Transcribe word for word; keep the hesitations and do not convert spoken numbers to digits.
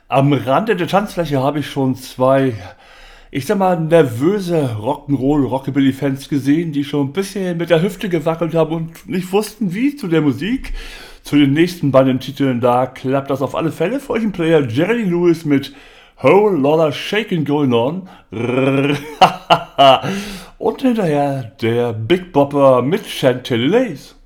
Am Rande der Tanzfläche habe ich schon zwei, ich sag mal, nervöse Rock'n'Roll-Rockabilly-Fans gesehen, die schon ein bisschen mit der Hüfte gewackelt haben und nicht wussten, wie zu der Musik. Zu den nächsten beiden Titeln, da klappt das auf alle Fälle für euch ein Player Jerry Lewis mit Whole Lotta Shaking Going On. Und hinterher der Big Bopper mit Chantilly Lace.